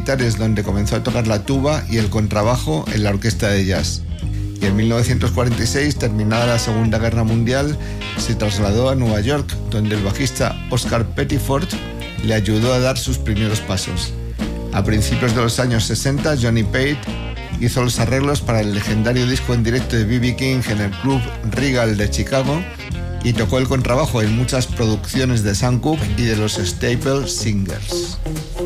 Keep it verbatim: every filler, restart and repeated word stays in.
militares donde comenzó a tocar la tuba y el contrabajo en la orquesta de jazz. Y en mil novecientos cuarenta y seis, terminada la Segunda Guerra Mundial, se trasladó a Nueva York, donde el bajista Oscar Pettiford le ayudó a dar sus primeros pasos. A principios de los años sesenta, Johnny Pate hizo los arreglos para el legendario disco en directo de B B King en el Club Regal de Chicago y tocó el contrabajo en muchas producciones de Sam Cooke y de los Staple Singers.